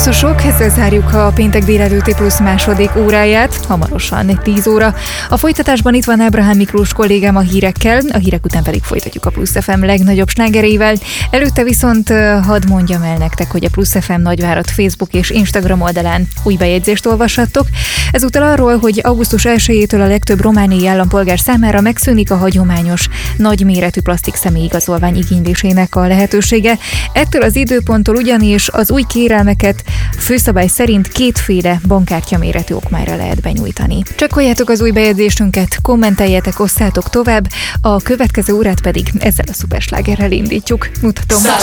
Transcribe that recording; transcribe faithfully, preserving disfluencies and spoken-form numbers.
Pluszosok, ezzel zárjuk a péntek délelőtti Plusz második óráját, hamarosan tíz óra. A folytatásban itt van Ábrahám Miklós kollégám a hírekkel, a hírek után pedig folytatjuk a Plusz ef em legnagyobb slágereivel. Előtte viszont hadd mondjam el nektek, hogy a Plusz ef em Nagyvárad Facebook és Instagram oldalán új bejegyzést olvashattok. Ezúttal arról, hogy augusztus elsejétől a legtöbb romániai állampolgár számára megszűnik a hagyományos, nagyméretű plastik személyigazolvány igénylésének a lehetősége. Ettől az időponttól ugyanis az új kérelmeket főszabály szerint kétféle bankkártya méretű okmányra lehet benyújtani. Csekkoljátok az új bejegyzésünket, kommenteljetek, osszátok tovább, a következő órát pedig ezzel a szuperslágerrel indítjuk. Mutatom.